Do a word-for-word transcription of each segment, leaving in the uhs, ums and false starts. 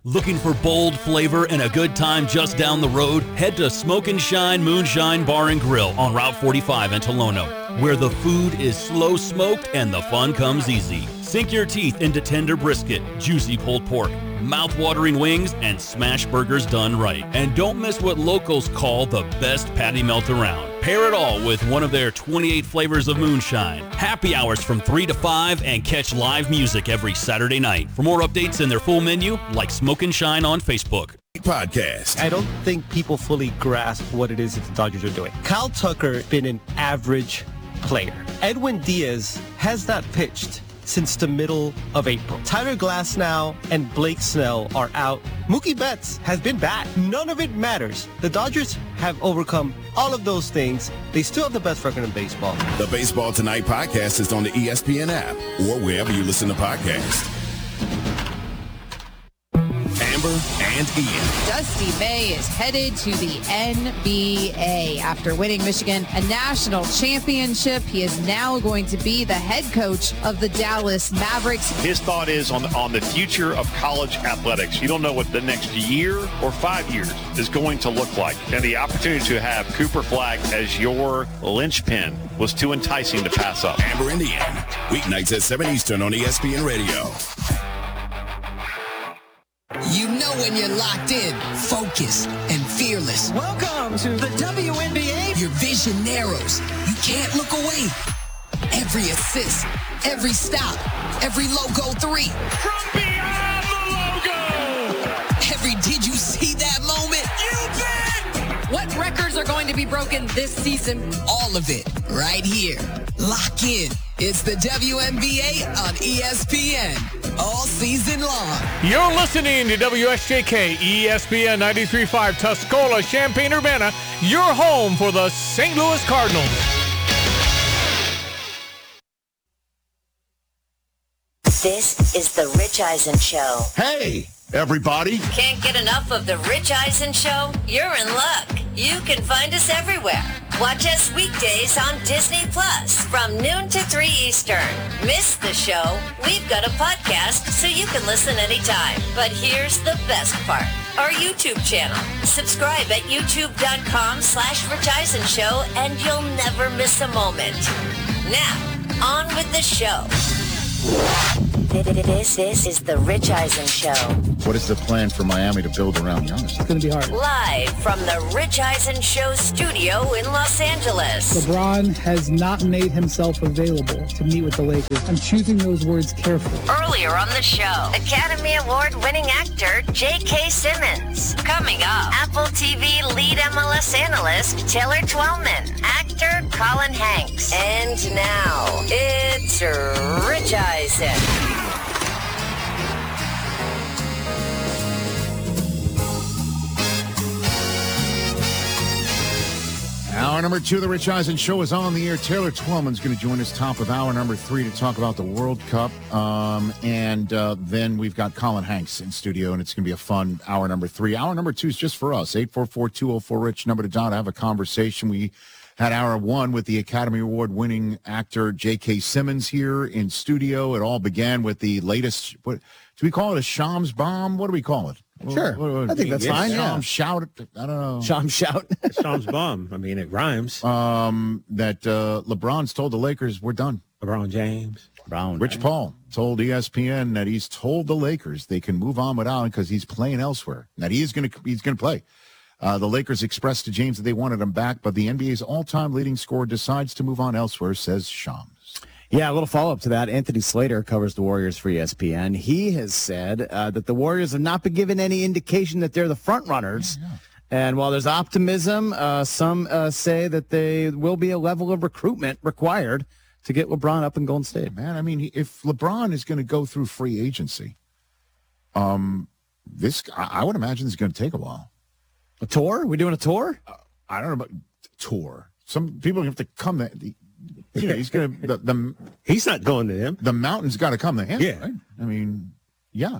Looking for bold flavor and a good time just down the road? Head to Smoke and Shine Moonshine Bar and Grill on Route forty-five in Tolono, where the food is slow smoked and the fun comes easy. Sink your teeth into tender brisket, juicy pulled pork, mouth-watering wings, and smash burgers done right. And don't miss what locals call the best patty melt around. Pair it all with one of their twenty-eight flavors of moonshine. Happy hours from three to five and catch live music every Saturday night. For more updates and their full menu, like Smoke and Shine on Facebook. Podcast. I don't think people fully grasp what it is that the Dodgers are doing. Kyle Tucker been an average player. Edwin Diaz has not pitched since the middle of April. Tyler Glasnow and Blake Snell are out. Mookie Betts has been bad. None of it matters. The Dodgers have overcome all of those things. They still have the best record in baseball. The Baseball Tonight podcast is on the E S P N app or wherever you listen to podcasts. Amber and Ian. Dusty May is headed to the N B A. After winning Michigan a national championship, he is now going to be the head coach of the Dallas Mavericks. His thought is on, on the future of college athletics. You don't know what the next year or five years is going to look like. And the opportunity to have Cooper Flag as your linchpin was too enticing to pass up. Amber and Ian, weeknights at seven Eastern on E S P N Radio. You know when you're locked in, focused, and fearless. Welcome to the W N B A. Your vision narrows. You can't look away. Every assist, every stop, every logo three. From beyond the logo. Every did you see that moment? You bet. What records are going to be broken this season? All of it right here. Lock in. It's the W N B A on E S P N all season long. You're listening to W S J K E S P N ninety-three point five Tuscola, Champaign-Urbana, your home for the Saint Louis Cardinals. This is the Rich Eisen Show. Hey, everybody. Can't get enough of the Rich Eisen Show? You're in luck. You can find us everywhere. Watch us weekdays on Disney Plus from noon to three Eastern. Miss the show? We've got a podcast so you can listen anytime. But here's the best part. Our YouTube channel. Subscribe at youtube.com slash Rich Eisen Show and you'll never miss a moment. Now, on with the show. This, this is the Rich Eisen Show. What is the plan for Miami to build around Giannis? It's going to be hard. Live from the Rich Eisen Show studio in Los Angeles. LeBron has not made himself available to meet with the Lakers. I'm choosing those words carefully. Earlier on the show, Academy Award-winning actor J K. Simmons. Coming up, Apple T V lead M L S analyst Taylor Twellman. Actor Colin Hanks. And now, it's Rich Eisen. Hour number two of the Rich Eisen Show is on the air. Taylor Twellman's going to join us top of hour number three to talk about the World Cup. Um, and uh, then we've got Colin Hanks in studio, and it's going to be a fun hour number three. Hour number two is just for us. eight four four, two oh four, RICH, number to dial to have a conversation. We had hour one with the Academy Award-winning actor J K. Simmons here in studio. It all began with the latest, what do we call it, a Shams bomb? What do we call it? Sure. What, what, I think that's yeah, fine, Shams yeah. shout. I don't know. Shams shout. Shams bomb. I mean, it rhymes. Um, that uh, LeBron's told the Lakers, we're done. LeBron James. Brown. Rich Paul told E S P N that he's told the Lakers they can move on without him because he's playing elsewhere. That he is going to he's going to play. Uh, the Lakers expressed to James that they wanted him back, but the N B A's all-time leading scorer decides to move on elsewhere, says Shams. Yeah, a little follow-up to that. Anthony Slater covers the Warriors for E S P N. He has said uh, that the Warriors have not been given any indication that they're the front runners. Yeah, yeah. And while there's optimism, uh, some uh, say that there will be a level of recruitment required to get LeBron up in Golden State. Man, I mean, if LeBron is going to go through free agency, um, this I would imagine this is going to take a while. A tour? We doing a tour? Uh, I don't know about tour. Some people have to come. To, the, you know, he's going to the, the. He's not going to them. The mountain's got to come to him. Yeah. Right? I mean, yeah.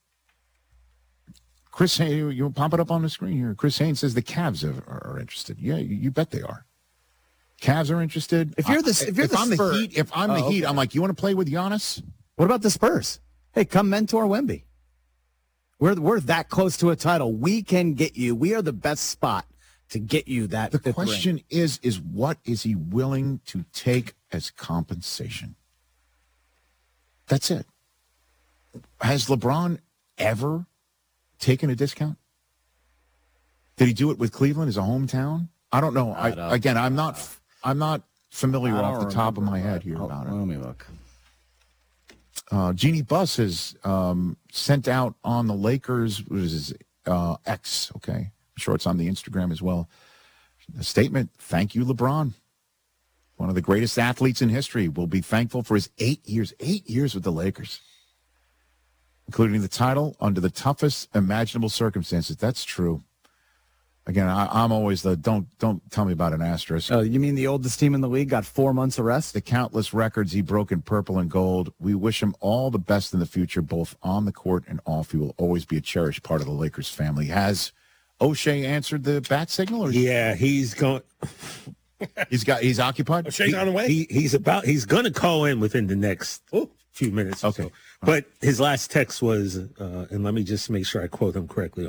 Chris Haynes, you pop it up on the screen here. Chris Haynes says the Cavs are, are interested. Yeah, you, you bet they are. Cavs are interested. If you're the, if you're if the I'm Spurs, the Heat, if I'm the oh, Heat, okay. I'm like, you want to play with Giannis? What about the Spurs? Hey, come mentor Wemby. We're we're that close to a title. We can get you. We are the best spot to get you that. The question ring. is, is what is he willing to take as compensation? That's it. Has LeBron ever taken a discount? Did he do it with Cleveland as a hometown? I don't know. I, I again, I'm not. I'm not familiar off the top of my head here oh, about it. Let me look. Uh, Jeannie Buss has um, sent out on the Lakers. What is his uh, X? Okay, I'm sure it's on the Instagram as well. A statement. Thank you, LeBron. One of the greatest athletes in history. Will be thankful for his eight years. Eight years with the Lakers, including the title under the toughest imaginable circumstances. That's true. Again, I, I'm always the don't don't tell me about an asterisk. Oh, you mean the oldest team in the league got four months of rest? The countless records he broke in purple and gold. We wish him all the best in the future, both on the court and off. He will always be a cherished part of the Lakers family. Has O'Shea answered the bat signal? Or yeah, he's going. he's got. He's occupied. O'Shea's on the way. He, he's about. He's going to call in within the next Ooh. few minutes. Okay, so. But his last text was, uh, and let me just make sure I quote him correctly.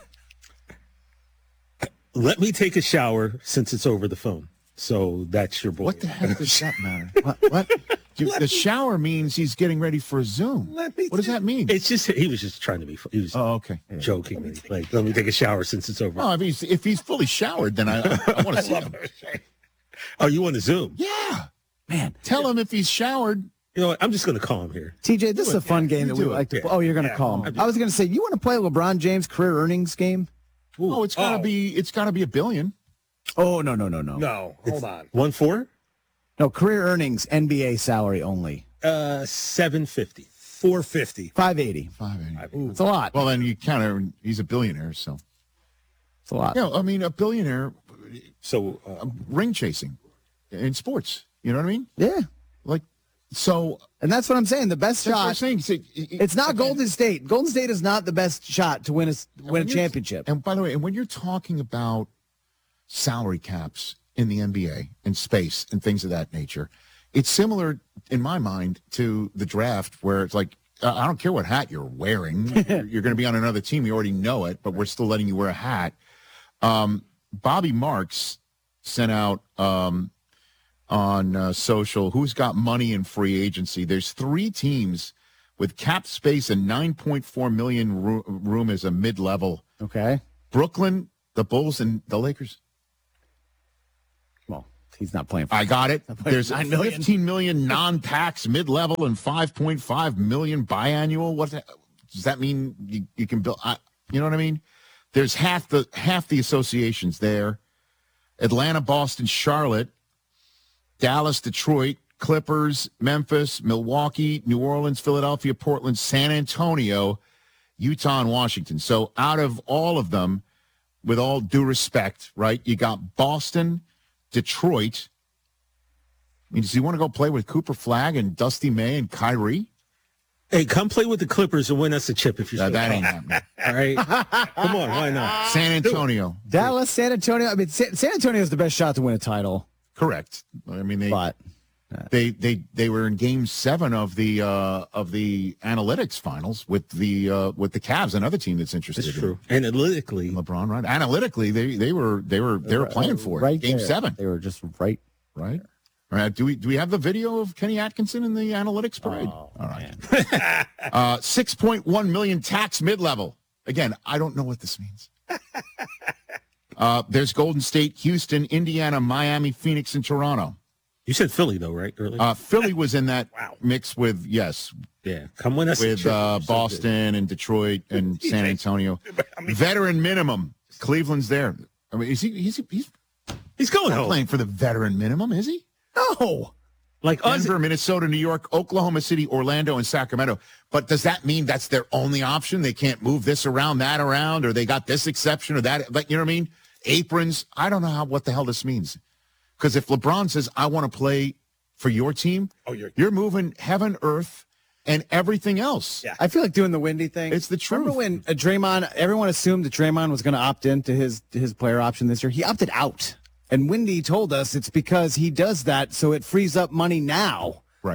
Let me take a shower since it's over the phone. So that's your boy. What the heck does that matter? What? what? You, the shower means he's getting ready for a Zoom. Let me what does that mean? It's just he was just trying to be. He was oh, okay. joking. Let like, let me take a shower since it's over. Oh, if he's if he's fully showered, then I, I, I want to see him. Oh, you want to Zoom? Yeah, man. Tell him if he's showered. You know what? I'm just going to call him here. T J, this is a fun yeah, game that we it. like to. Yeah. Oh, you're going to yeah, call him. I was going to say, you want to play LeBron James career earnings game? Ooh. Oh, it's got to oh. be. It's got to be a billion. Oh, no, no, no, no. No, hold it's on. One four? No, career earnings, N B A salary only. Uh, seven fifty. Four fifty. Five eighty. Five eighty. It's a lot. Well, then you kind of. He's a billionaire, so it's a lot. Yeah, you know, I mean, a billionaire. So uh, ring chasing in sports. You know what I mean? Yeah. Like so, and that's what I'm saying. The best shot. shot. What saying. It, it, it's not Golden State. Golden State is not the best shot to win a win a championship. And by the way, and when you're talking about salary caps in the N B A and space and things of that nature, it's similar in my mind to the draft, where it's like, uh, I don't care what hat you're wearing. you're you're going to be on another team. You already know it, but we're still letting you wear a hat. Um, Bobby Marks sent out um, on uh, social, who's got money in free agency. There's three teams with cap space and nine point four million ro- room as a mid-level. Okay. Brooklyn, the Bulls, and the Lakers. Well, he's not playing for I got it. There's nine million. fifteen million non-tax mid-level and five point five million biannual. What the, does that mean? You, you can build, I, you know what I mean? There's half the half the associations there. Atlanta, Boston, Charlotte, Dallas, Detroit, Clippers, Memphis, Milwaukee, New Orleans, Philadelphia, Portland, San Antonio, Utah, and Washington. So out of all of them, with all due respect, right, you got Boston, Detroit. I mean, does he want to go play with Cooper Flagg and Dusty May and Kyrie? Hey, come play with the Clippers and win us a chip if you're uh, that ain't happening. All right? Come on, why not? San Antonio. Dallas, San Antonio. I mean, San, San Antonio is the best shot to win a title. Correct. I mean, they but, uh, they they they were in Game Seven of the uh, of the analytics finals with the uh, with the Cavs, another team that's interested. That's in true. Analytically, LeBron, right? Analytically, they they were they were they were playing for it. Right Game there. Seven. They were just right, right. All right. Do we do we have the video of Kenny Atkinson in the analytics parade? Oh, all right. uh, six point one million tax mid level. Again, I don't know what this means. uh, there's Golden State, Houston, Indiana, Miami, Phoenix, and Toronto. You said Philly though, right? Earlier. Uh, Philly was in that wow. mix with yes. Yeah, come win us with uh, Boston and Detroit and San Antonio. I mean, veteran minimum. Cleveland's there. I mean, is he? He's he's he's going home. Playing for the veteran minimum, is he? No. Like Denver, Minnesota, New York, Oklahoma City, Orlando, and Sacramento. But does that mean that's their only option? They can't move this around, that around, or they got this exception or that? Like, you know what I mean? Aprons. I don't know how what the hell this means. Because if LeBron says, I want to play for your team, oh, you're, you're moving heaven, earth, and everything else. Yeah. I feel like doing the Windy thing. It's the truth. Remember when uh, Draymond, everyone assumed that Draymond was going to opt into his, his player option this year? He opted out. And Windy told us it's because he does that so it frees up money now. Right.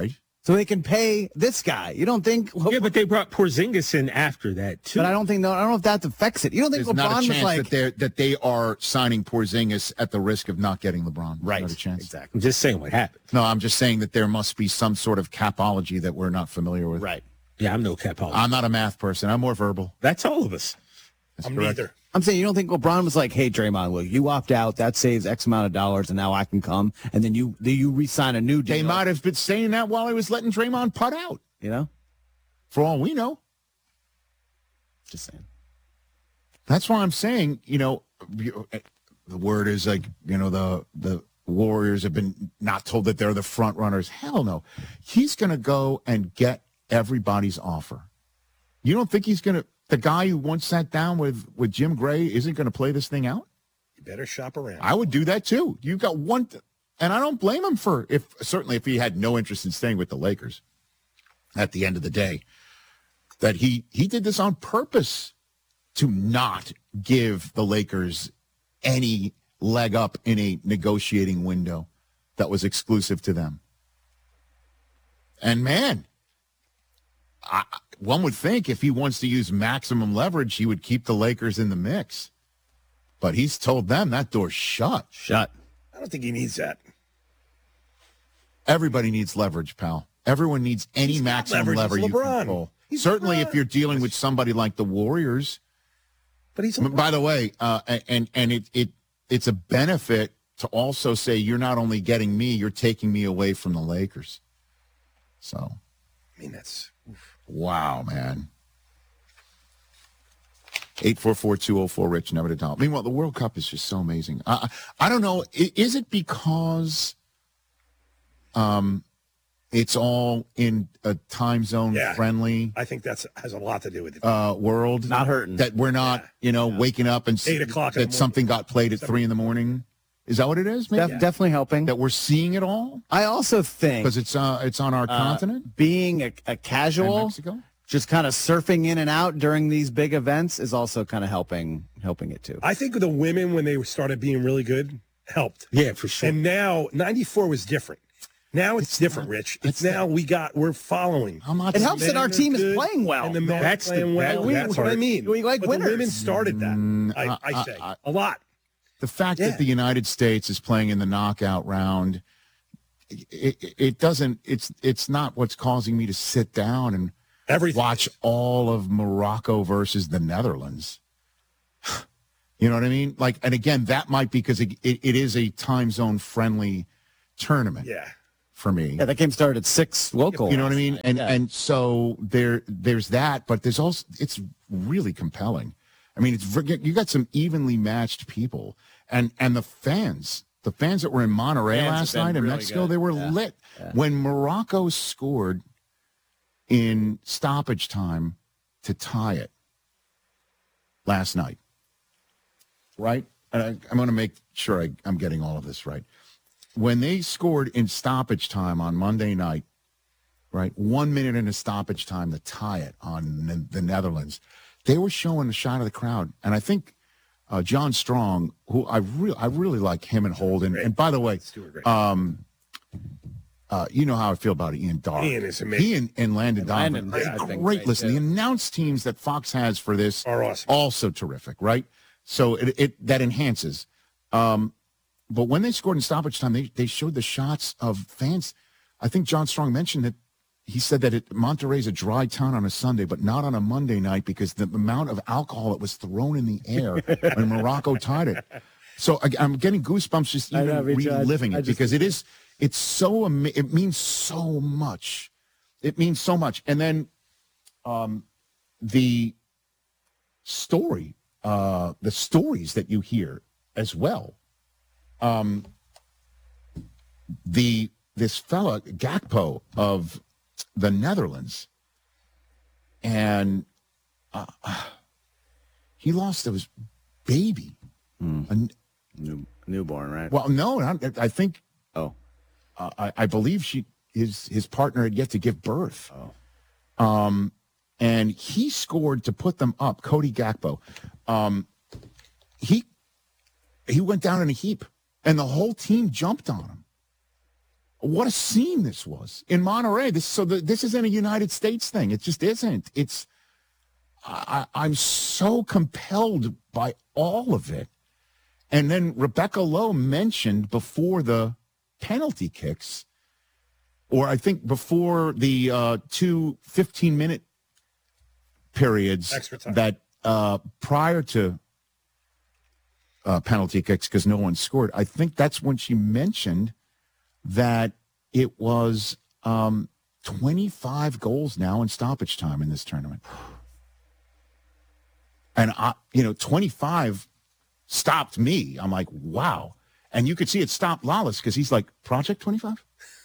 so they can pay this guy. You don't think? Yeah, but they brought Porzingis in after that too. But I don't think. No, I don't know if that affects it. You don't think There's LeBron not a was chance like that they that they are signing Porzingis at the risk of not getting LeBron. There's right? Not a chance. Exactly. I'm just saying what happened. No, I'm just saying that there must be some sort of capology that we're not familiar with. Right. Yeah, I'm no capologist. I'm not a math person. I'm more verbal. That's all of us. That's I'm correct. neither. I'm saying you don't think LeBron was like, "Hey, Draymond, look, you opt out. That saves X amount of dollars, and now I can come." And then you then you re-sign a new deal. They might have been saying that while he was letting Draymond putt out. You know, for all we know. Just saying. That's why I'm saying, you know, you- the word is like, you know, the the Warriors have been not told that they're the front runners. Hell no. He's going to go and get everybody's offer. You don't think he's going to, the guy who once sat down with, with Jim Gray isn't going to play this thing out? You better shop around. I would do that too. You've got one, th- and I don't blame him for, if certainly if he had no interest in staying with the Lakers at the end of the day, that he, he did this on purpose to not give the Lakers any leg up in a negotiating window that was exclusive to them. And man, I, one would think if he wants to use maximum leverage, he would keep the Lakers in the mix. But he's told them that door's shut. Shut. I don't think he needs that. Everybody needs leverage, pal. Everyone needs any He's got maximum leverage. lever He's you LeBron. control. He's Certainly, LeBron. if you're dealing with somebody like the Warriors. But he's. By the way, uh, and and it it it's a benefit to also say you're not only getting me, you're taking me away from the Lakers. So, I mean, that's. wow, man. eight four four, two oh four, Rich, never to dial. Meanwhile, the World Cup is just so amazing. I, I don't know. Is it because um, it's all in a time zone Yeah. friendly I think that's has a lot to do with it. uh, world? Not hurting. That we're not, Yeah. you know, waking up and s- Eight o'clock in the that something got played at three in the morning. Is that what it is? Maybe? Def- definitely helping. That we're seeing it all I also think because it's uh, it's on our uh, continent, being a, a and casual, Mexico. just kind of surfing in and out during these big events is also kind of helping helping it too. I think the women, when they started being really good, helped. Yeah, for sure. And now, ninety-four was different. Now it's, It's different, not- Rich. it's It's now not- we got, we're following. I'm not It helps that Men our are team is good, playing well. And the men That's are the- playing well. that- That's that's what I hard. mean. We like but winners. the women started that, Mm, I, I, I- say. I- a lot. The fact Yeah. that the United States is playing in the knockout round, it, it, it doesn't. It's it's not what's causing me to sit down and Everything. watch all of Morocco versus the Netherlands. You know what I mean? Like, and again, that might be because it, it, it is a time zone friendly tournament Yeah. for me. Yeah, that game started at six local. You know what I mean? And Yeah. and so there there's that, but there's also it's really compelling. I mean, it's you got some evenly matched people, and and the fans, the fans that were in Monterrey Fans last have been night in really Mexico, good. they were Yeah. lit. Yeah. When Morocco scored in stoppage time to tie it last night, right? And I, I'm going to make sure I, I'm getting all of this right. When they scored in stoppage time on Monday night, right, one minute into stoppage time to tie it on the, the Netherlands, they were showing a shot of the crowd. And I think uh, John Strong, who I, re- I really like him and Holden. And by the way, um, uh, you know how I feel about Ian Dark. Ian is amazing. He and, and Landon And Donovan Landon, are yeah, I think great. they Listen, do. the announced teams that Fox has for this Are awesome. also terrific, right? So it, it that enhances. Um, but when they scored in stoppage time, they, they showed the shots of fans. I think John Strong mentioned that he said that it, Monterrey's a dry town on a Sunday, but not on a Monday night because the amount of alcohol that was thrown in the air when Morocco tied it. So I, I'm getting goosebumps just I even know, Rich, I- reliving I it just- because it is it's so ama- it means so much. It means so much. And then um, the story, uh, the stories that you hear as well. Um, the this fella Gakpo of the Netherlands, and uh, he lost his baby. Mm. New, newborn, right? Well, no, I, I think. Oh, uh, I, I believe she his his partner had yet to give birth. Oh, um, and he scored to put them up. Cody Gakpo, um, he he went down in a heap, and the whole team jumped on him. What a scene this was in Monterey. This so the, this isn't a United States thing. It just isn't. It's I, I'm so compelled by all of it. And then Rebecca Lowe mentioned before the penalty kicks, or I think before the uh, two fifteen-minute periods Extra time. that uh, prior to uh, penalty kicks, because no one scored, I think that's when she mentioned that it was um, twenty-five goals now in stoppage time in this tournament. And, I, you know, twenty-five stopped me. I'm like, wow. And you could see it stopped Lawless because he's like, Project twenty-five?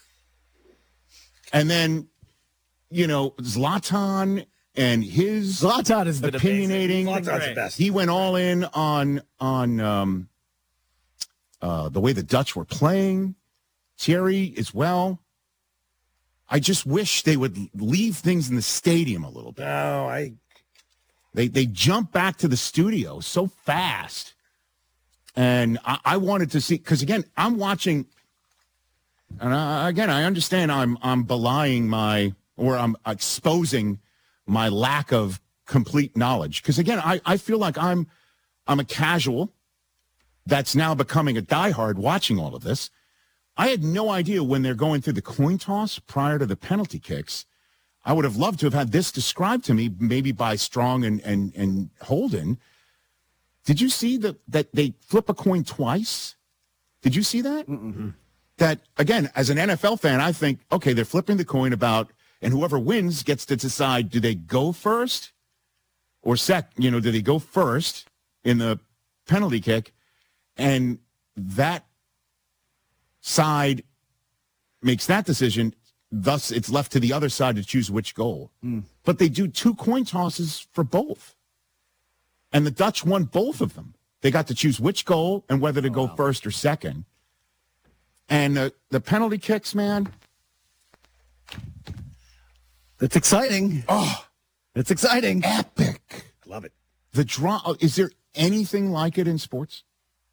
And then, you know, Zlatan and his Zlatan has been opinionating. Zlatan's the best. He went all in on, on um, uh, the way the Dutch were playing. Thierry as well. I just wish they would leave things in the stadium a little bit. No, I... They they jump back to the studio so fast. And I, I wanted to see, because again, I'm watching, and I, again, I understand I'm I'm belying my, or I'm exposing my lack of complete knowledge. Because again, I, I feel like I'm I'm a casual that's now becoming a diehard watching all of this. I had no idea when they're going through the coin toss prior to the penalty kicks. I would have loved to have had this described to me, maybe by Strong and, and, and Holden. Did you see that that they flip a coin twice? Did you see that? Mm-mm. That, again, as an N F L fan, I think, okay, they're flipping the coin about, and whoever wins gets to decide, do they go first or sec, you know, do they go first in the penalty kick? And that side makes that decision. Thus, it's left to the other side to choose which goal. Mm. But they do two coin tosses for both. And the Dutch won both of them. They got to choose which goal and whether to oh, go wow. first or second. And uh, the penalty kicks, man. It's exciting. Oh, it's exciting. Epic. Love it. The draw. Is there anything like it in sports?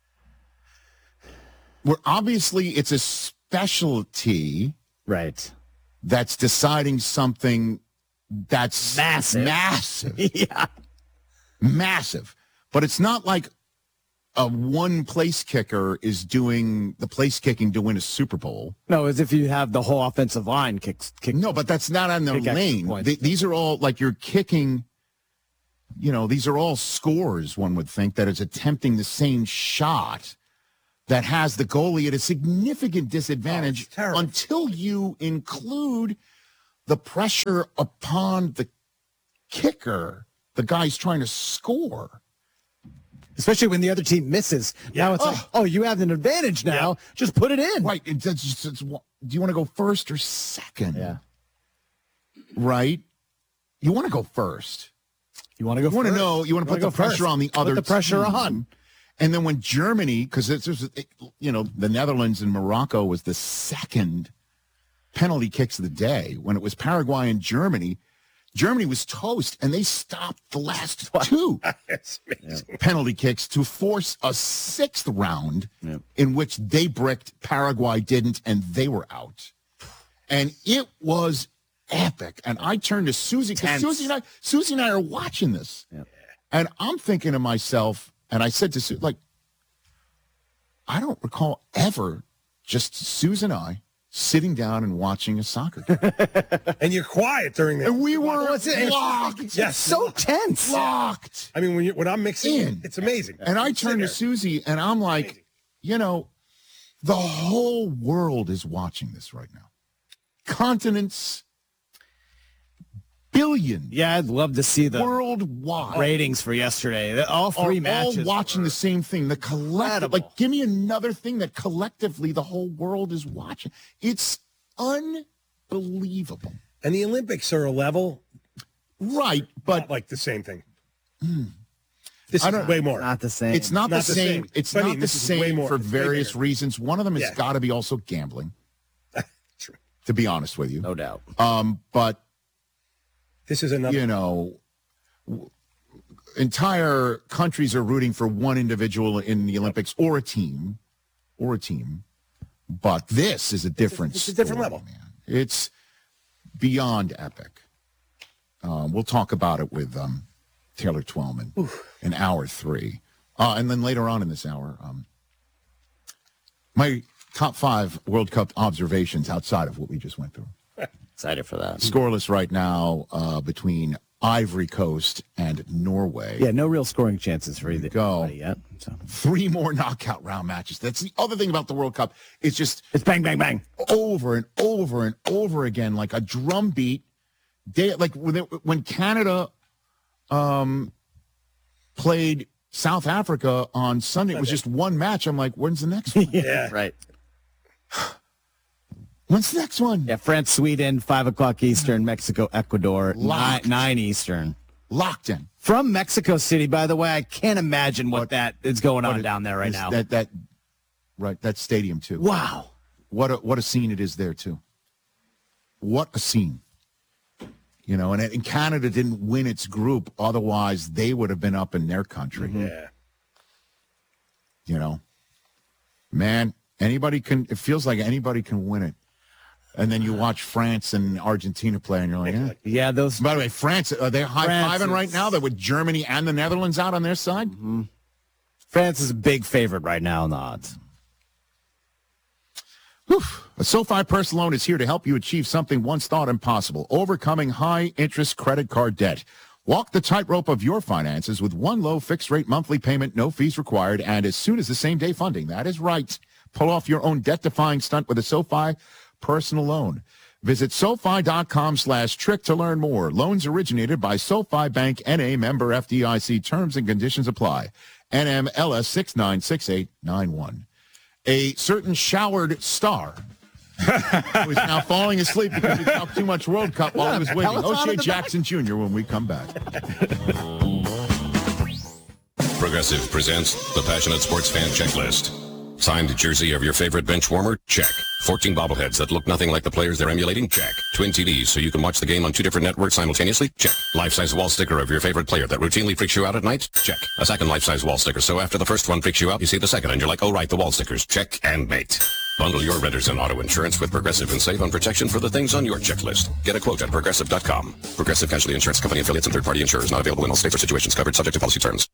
Where obviously it's a specialty. Right. That's deciding something that's massive. Massive. Yeah. Massive. But it's not like a one place kicker is doing the place kicking to win a Super Bowl. No, as if you have the whole offensive line kicks. Kick, no, but that's not on the lane. They, these are all like you're kicking, you know, these are all scores, one would think, that is attempting the same shot that has the goalie at a significant disadvantage oh, until you include the pressure upon the kicker, the guy's trying to score. Especially when the other team misses. Yeah. Now it's oh. like, oh, you have an advantage now. Yeah. Just put it in. Right. It's, it's, it's, do you want to go first or second? Yeah. Right? You want to go first. You want to go You want to know, you want to put the pressure first. on the put other the pressure team. on. And then when Germany, because it's, it, you know, the Netherlands and Morocco was the second penalty kicks of the day. When it was Paraguay and Germany, Germany was toast, and they stopped the last two penalty kicks to force a sixth round yep. in which they bricked, Paraguay didn't, and they were out. And it was epic. And I turned to Susie, because Susie and I, Susie and I are watching this. Yep. And I'm thinking to myself, and I said to Sue, like, I don't recall ever just Susan and I sitting down and watching a soccer game. And you're quiet during that. And we were locked. Yes. So tense. Locked. I mean, when, you, when I'm mixing, in. It's amazing. And I turned to Susie, and I'm like, amazing. You know, the whole world is watching this right now. Continents, billions. Yeah, I'd love to see the worldwide ratings for yesterday. All three are matches. all watching the same thing. The collective, like, give me another thing that collectively the whole world is watching. It's unbelievable. And the Olympics are a level, right? But not like the same thing. Mm, this is way more. Not the same. It's not, not the, the same. same. It's but not I mean, the same more, for various reasons. One of them has yeah. got to be also gambling. True. To be honest with you, no doubt. Um, but. This is another. You know, w- entire countries are rooting for one individual in the Olympics or a team, or a team. But this is a different It's a different story, level. man. It's beyond epic. Um, we'll talk about it with um, Taylor Twellman in hour three. Uh, and then later on in this hour, um, my top five World Cup observations outside of what we just went through. Excited for that. Scoreless right now uh, between Ivory Coast and Norway. Yeah, no real scoring chances for either Go. yet. So. Three more knockout round matches. That's the other thing about the World Cup. It's just it's bang, bang, bang over and over and over again, like a drum beat. Day, like when, it, when Canada um, played South Africa on Sunday, it was just one match. I'm like, when's the next one? Yeah, right. When's the next one? Yeah, France, Sweden, five o'clock Eastern, Mexico, Ecuador, nine, nine Eastern. Locked in. From Mexico City, by the way, I can't imagine what, what that is going on it, down there right now. That that right, that stadium too. Wow. What a what a scene it is there too. What a scene. You know, and, and Canada didn't win its group, otherwise they would have been up in their country. Yeah. You know. Man, anybody can it feels like anybody can win it. And then you watch France and Argentina play, and you're like, yeah. Yeah, those. By the way, France, are they high-fiving right now? They're with Germany and the Netherlands out on their side? Mm-hmm. France is a big favorite right now in the odds. Whew. A SoFi Personal Loan is here to help you achieve something once thought impossible, overcoming high-interest credit card debt. Walk the tightrope of your finances with one low fixed-rate monthly payment, no fees required, and as soon as the same-day funding. That is right. Pull off your own debt-defying stunt with a SoFi Personal Loan. Visit SoFi.com slash trick to learn more. Loans originated by SoFi Bank N A, member F D I C. Terms and conditions apply. N M L S six nine six eight nine one. A certain showered star who is now falling asleep because he talked too much World Cup while he was waiting. O'Shea Jackson Junior when we come back. Progressive presents the Passionate Sports Fan Checklist. Signed jersey of your favorite bench warmer? Check. fourteen bobbleheads that look nothing like the players they're emulating? Check. Twin T Vs so you can watch the game on two different networks simultaneously? Check. Life-size wall sticker of your favorite player that routinely freaks you out at night? Check. A second life-size wall sticker so after the first one freaks you out, you see the second and you're like, oh right, the wall stickers. Check and mate. Bundle your renters and auto insurance with Progressive and save on protection for the things on your checklist. Get a quote at Progressive dot com. Progressive Casualty Insurance Company affiliates and third-party insurers not available in all states or situations covered subject to policy terms.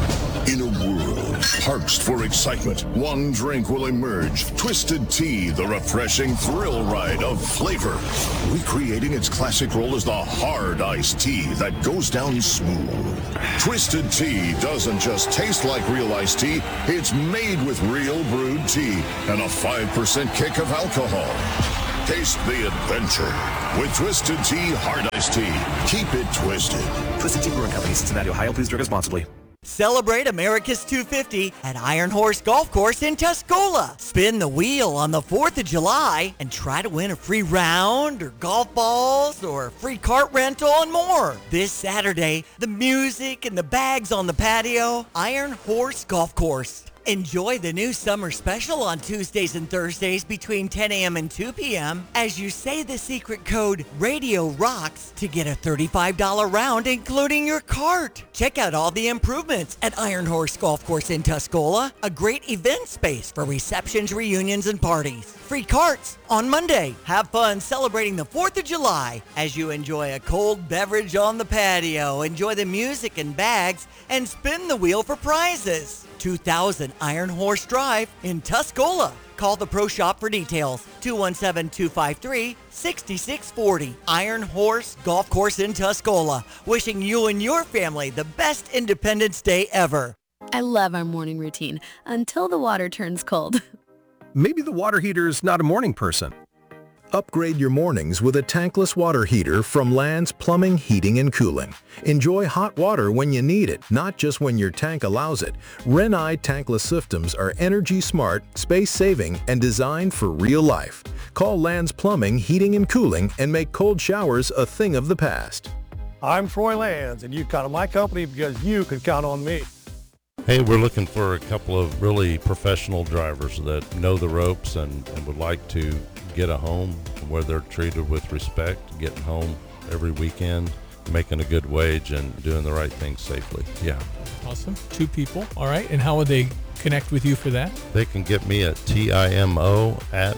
In a world parched for excitement, one drink will emerge. Twisted Tea, the refreshing thrill ride of flavor. Recreating its classic role as the hard iced tea that goes down smooth. Twisted Tea doesn't just taste like real iced tea, it's made with real brewed tea and a five percent kick of alcohol. Taste the adventure with Twisted Tea Hard Iced Tea. Keep it twisted. Twisted Tea Brewing Company, Cincinnati, Ohio. Please drink responsibly. Celebrate America's two fifty at Iron Horse Golf Course in Tuscola. Spin the wheel on the fourth of July and try to win a free round or golf balls or a free cart rental and more. This Saturday, the music and the bags on the patio. Iron Horse Golf Course. Enjoy the new summer special on Tuesdays and Thursdays between ten a.m. and two p.m. as you say the secret code Radio Rocks to get a thirty-five dollars round including your cart. Check out all the improvements at Iron Horse Golf Course in Tuscola, a great event space for receptions, reunions, and parties. Free carts on Monday. Have fun celebrating the fourth of July as you enjoy a cold beverage on the patio, enjoy the music and bags, and spin the wheel for prizes. two thousand Iron Horse Drive in Tuscola. Call the Pro Shop for details. two one seven, two five three, six six four zero. Iron Horse Golf Course in Tuscola. Wishing you and your family the best Independence Day ever. I love our morning routine until the water turns cold. Maybe the water heater's not a morning person. Upgrade your mornings with a tankless water heater from Land's Plumbing, Heating, and Cooling. Enjoy hot water when you need it, not just when your tank allows it. Renai tankless systems are energy smart, space-saving, and designed for real life. Call Land's Plumbing, Heating, and Cooling and make cold showers a thing of the past. I'm Troy Lands, and you count on my company because you can count on me. Hey, we're looking for a couple of really professional drivers that know the ropes and, and would like to get a home where they're treated with respect, getting home every weekend, making a good wage, and doing the right thing safely. Yeah. Awesome. Two people. All right. And how would they connect with you for that? They can get me at timo at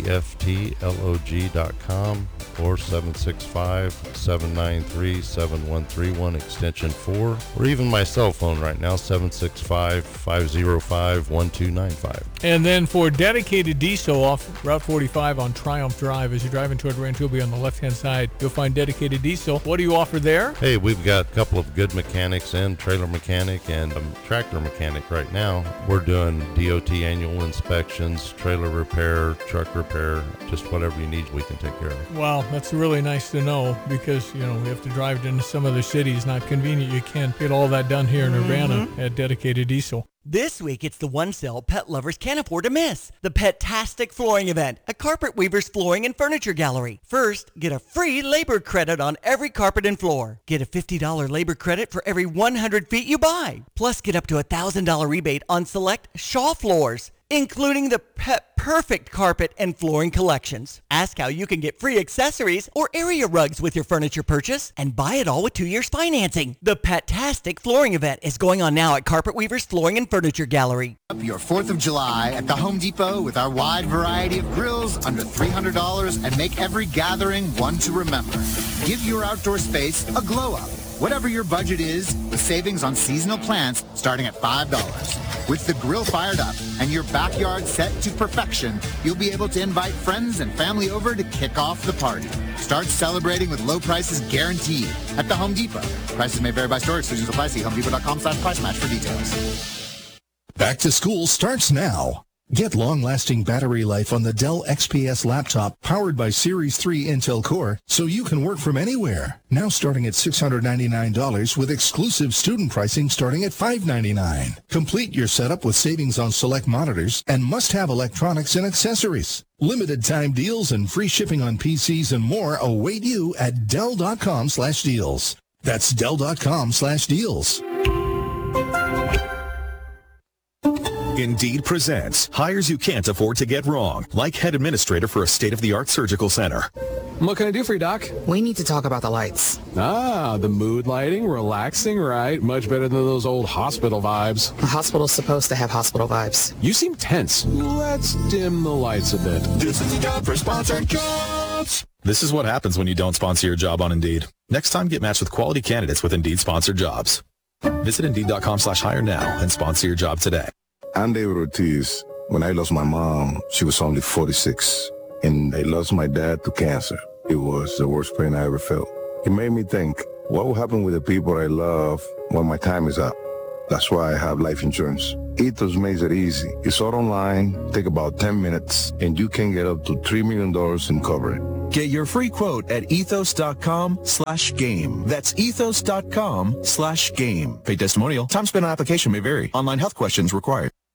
gftlog dot com or seven six five, seven nine three, seven one three one extension four, or even my cell phone right now, seven six five, five zero five, one two nine five. And then for dedicated diesel off Route forty-five on Triumph Drive, as you're driving toward Rantoul on the left-hand side, you'll find dedicated diesel. What do you offer there? Hey, we've got a couple of good mechanics in, trailer mechanic and um, tractor mechanic right now. We're doing D O T annual inspections, trailer repair, truck repair, just whatever you need, we can take care of. Wow, that's really nice to know, because, you know, we have to drive into some other cities. Not convenient. You can't get all that done here in Urbana mm-hmm. at dedicated diesel. This week, it's the one sale pet lovers can't afford to miss. The Pet-tastic Flooring Event at Carpet Weaver's Flooring and Furniture Gallery. First, get a free labor credit on every carpet and floor. Get a fifty dollars labor credit for every one hundred feet you buy. Plus, get up to a one thousand dollars rebate on select Shaw floors, including the Pet Perfect carpet and flooring collections. Ask how you can get free accessories or area rugs with your furniture purchase, and buy it all with two years financing. The Pet-tastic Flooring Event is going on now at Carpet Weaver's Flooring and Furniture Gallery. Up your fourth of July at the Home Depot with our wide variety of grills under three hundred dollars, and make every gathering one to remember. Give your outdoor space a glow up. Whatever your budget is, with savings on seasonal plants starting at five dollars. With the grill fired up and your backyard set to perfection, you'll be able to invite friends and family over to kick off the party. Start celebrating with low prices guaranteed at the Home Depot. Prices may vary by store. Exclusions apply. See homedepot.com slash price match for details. Back to school starts now. Get long-lasting battery life on the Dell X P S laptop powered by Series three Intel Core, so you can work from anywhere. Now starting at six hundred ninety-nine dollars with exclusive student pricing starting at five hundred ninety-nine dollars. Complete your setup with savings on select monitors and must-have electronics and accessories. Limited time deals and free shipping on P Cs and more await you at Dell.com slash deals. That's Dell.com slash deals. Indeed presents hires you can't afford to get wrong, like head administrator for a state-of-the-art surgical center. What can I do for you, Doc? We need to talk about the lights. Ah, the mood lighting, relaxing, right? Much better than those old hospital vibes. A hospital's supposed to have hospital vibes. You seem tense. Let's dim the lights a bit. This is the job for sponsored jobs. This is what happens when you don't sponsor your job on Indeed. Next time, get matched with quality candidates with Indeed sponsored jobs. Visit Indeed.com slash hire now and sponsor your job today. I'm David Ortiz. When I lost my mom, she was only forty-six, and I lost my dad to cancer. It was the worst pain I ever felt. It made me think, what will happen with the people I love when my time is up? That's why I have life insurance. Ethos makes it easy. It's all online, take about ten minutes, and you can get up to three million dollars in coverage. Get your free quote at ethos.com slash game. That's ethos.com slash game. Paid testimonial. Time spent on application may vary. Online health questions required.